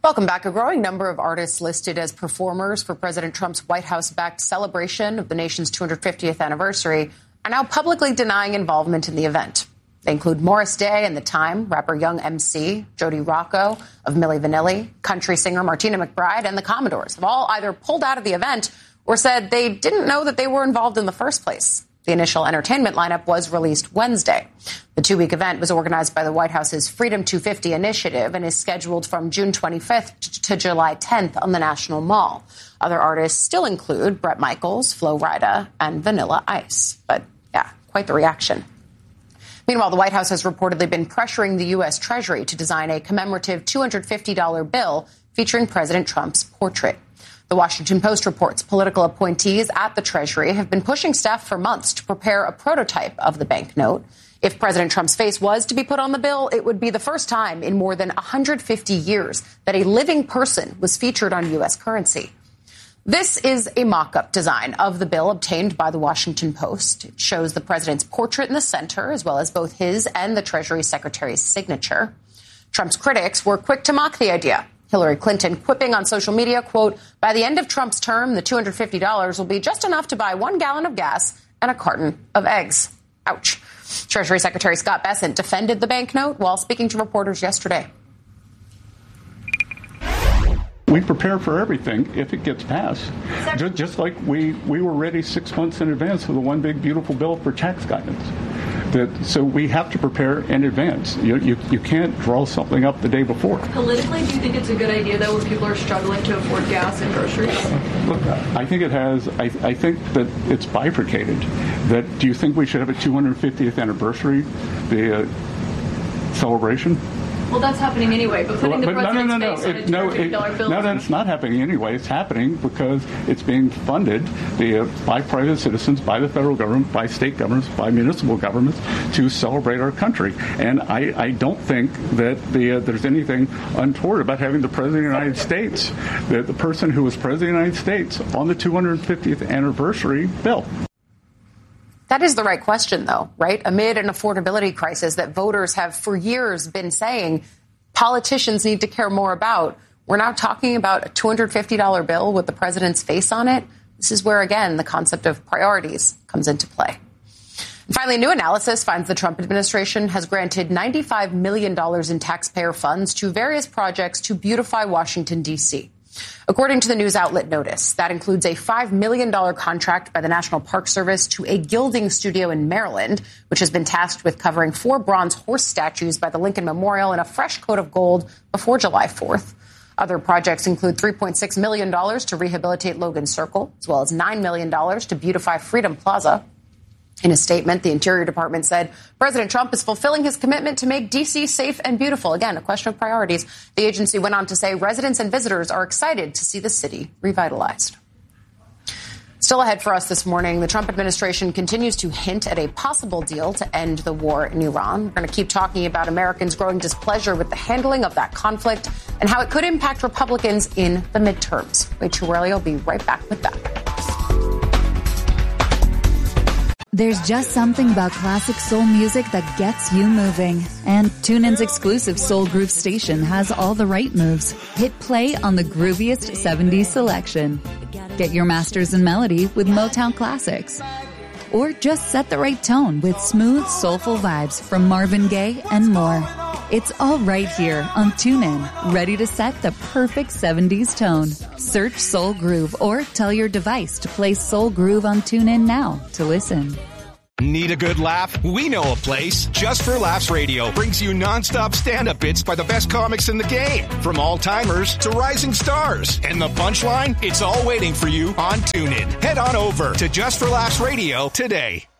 Welcome back. A growing number of artists listed as performers for President Trump's White House-backed celebration of the nation's 250th anniversary are now publicly denying involvement in the event. They include Morris Day and The Time, rapper Young MC, Jody Rocco of Milli Vanilli, country singer Martina McBride, and the Commodores have all either pulled out of the event or said they didn't know that they were involved in the first place. The initial entertainment lineup was released Wednesday. The two-week event was organized by the White House's Freedom 250 initiative and is scheduled from June 25th to July 10th on the National Mall. Other artists still include Bret Michaels, Flo Rida, and Vanilla Ice. But, yeah, quite the reaction. Meanwhile, the White House has reportedly been pressuring the U.S. Treasury to design a commemorative $250 bill featuring President Trump's portrait. The Washington Post reports political appointees at the Treasury have been pushing staff for months to prepare a prototype of the banknote. If President Trump's face was to be put on the bill, it would be the first time in more than 150 years that a living person was featured on U.S. currency. This is a mock-up design of the bill obtained by the Washington Post. It shows the president's portrait in the center, as well as both his and the Treasury Secretary's signature. Trump's critics were quick to mock the idea. Hillary Clinton quipping on social media, quote, "By the end of Trump's term, the $250 will be just enough to buy 1 gallon of gas and a carton of eggs." Ouch. Treasury Secretary Scott Bessent defended the banknote while speaking to reporters yesterday. We prepare for everything if it gets passed. Just like we were ready 6 months in advance for the one big beautiful bill for tax guidance. So we have to prepare in advance. You can't draw something up the day before. Politically, do you think it's a good idea, though, when people are struggling to afford gas and groceries? Look, I think it has. I think that it's bifurcated. That do you think we should have a 250th anniversary celebration? Well, that's happening anyway, but putting the president's face on a $250 bill... No, that's not happening anyway. It's happening because it's being funded by private citizens, by the federal government, by state governments, by municipal governments to celebrate our country. And I don't think that there's anything untoward about having the President of the United States, the person who was President of the United States, on the 250th anniversary bill. That is the right question, though, right? Amid an affordability crisis that voters have for years been saying politicians need to care more about, we're now talking about a $250 bill with the president's face on it. This is where, again, the concept of priorities comes into play. And finally, new analysis finds the Trump administration has granted $95 million in taxpayer funds to various projects to beautify Washington, D.C. According to the news outlet Notice, that includes a $5 million contract by the National Park Service to a gilding studio in Maryland, which has been tasked with covering 4 bronze horse statues by the Lincoln Memorial in a fresh coat of gold before July 4th. Other projects include $3.6 million to rehabilitate Logan Circle, as well as $9 million to beautify Freedom Plaza. In a statement, the Interior Department said President Trump is fulfilling his commitment to make D.C. safe and beautiful. Again, a question of priorities. The agency went on to say residents and visitors are excited to see the city revitalized. Still ahead for us this morning, the Trump administration continues to hint at a possible deal to end the war in Iran. We're going to keep talking about Americans' growing displeasure with the handling of that conflict and how it could impact Republicans in the midterms. Wait too early. I'll be right back with that. There's just something about classic soul music that gets you moving. And TuneIn's exclusive Soul Groove station has all the right moves. Hit play on the grooviest 70s selection. Get your masters in melody with Motown classics. Or just set the right tone with smooth, soulful vibes from Marvin Gaye and more. It's all right here on TuneIn, ready to set the perfect 70s tone. Search Soul Groove or tell your device to play Soul Groove on TuneIn now to listen. Need a good laugh? We know a place. Just for Laughs Radio brings you nonstop stand-up bits by the best comics in the game, from all-timers to rising stars. And the punchline? It's all waiting for you on TuneIn. Head on over to Just for Laughs Radio today.